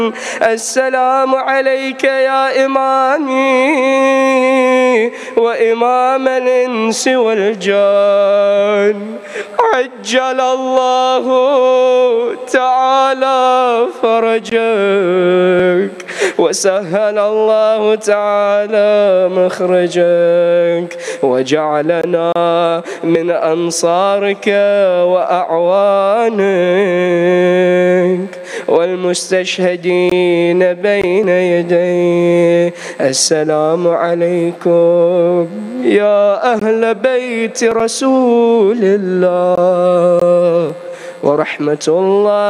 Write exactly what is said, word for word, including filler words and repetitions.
السلام عليك يا إمامي وإمام الإنس والجان، عجل الله تعالى فرجك وسهل الله تعالى مخرجك وجعلنا من أنصارك وأعوانك والمستشهدين بين يديه. السلام عليكم يا أهل بيت رسول الله ورحمة الله